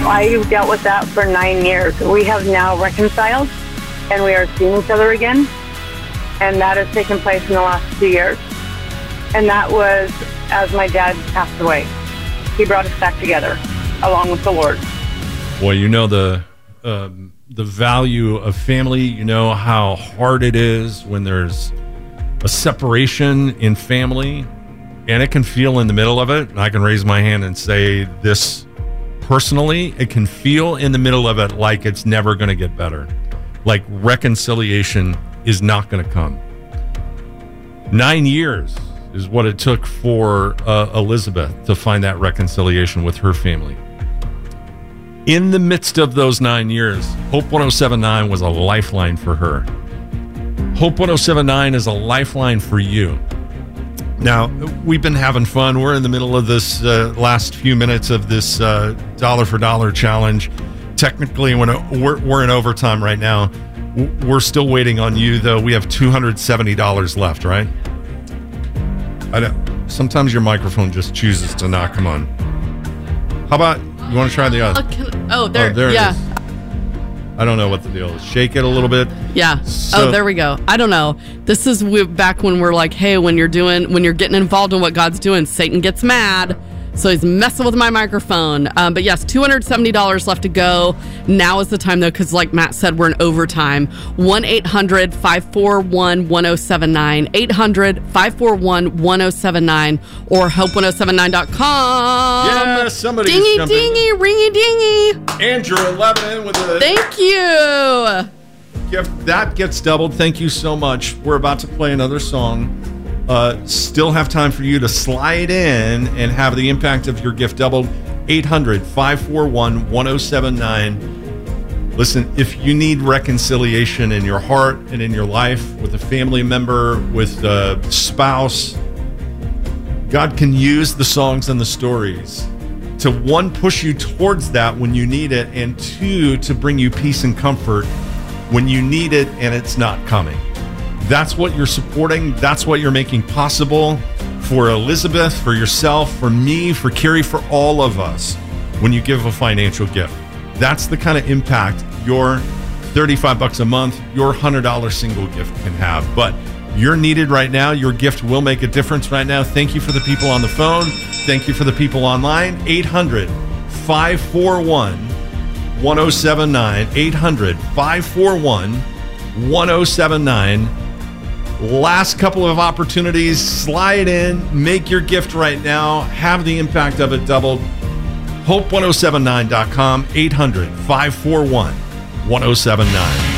I dealt with that for 9 years. We have now reconciled, and we are seeing each other again. And that has taken place in the last 2 years. And that was as my dad passed away. He brought us back together, along with the Lord. Well, you know the value of family. You know how hard it is when there's a separation in family, and it can feel in the middle of it. And I can raise my hand and say this personally. It can feel in the middle of it like it's never going to get better. Like reconciliation is not going to come. 9 years is what it took for Elizabeth to find that reconciliation with her family. In the midst of those 9 years, Hope 1079 was a lifeline for her. Hope 1079 is a lifeline for you. Now, we've been having fun. We're in the middle of this last few minutes of this dollar for dollar challenge. Technically, we're in overtime right now. We're still waiting on you, though. We have $270 left, right? Sometimes your microphone just chooses to not come on. How about you want to try the other? There yeah. It is. I don't know what the deal is. Shake it a little bit. Yeah. There we go. I don't know. This is back when we're like, hey, when you're getting involved in what God's doing, Satan gets mad. So he's messing with my microphone. But yes, $270 left to go. Now is the time, though, because like Matt said, we're in overtime. 1-800-541-1079. 800-541-1079 or hope1079.com. Yeah, somebody dingy, ringy, dingy. Andrew in Lebanon with a thank you. gift. That gets doubled. Thank you so much. We're about to play another song. Still have time for you to slide in and have the impact of your gift doubled. 800-541-1079. Listen, if you need reconciliation in your heart and in your life with a family member, with a spouse, God can use the songs and the stories to, one, push you towards that when you need it, and two, to bring you peace and comfort when you need it and it's not coming. That's what you're supporting. That's what you're making possible for Elizabeth, for yourself, for me, for Carrie, for all of us when you give a financial gift. That's the kind of impact your $35 a month, your $100 single gift can have. But you're needed right now. Your gift will make a difference right now. Thank you for the people on the phone. Thank you for the people online. 800-541-1079. 800-541-1079. Last couple of opportunities. Slide in, make your gift right now, have the impact of it doubled. Hope1079.com, 800-541-1079.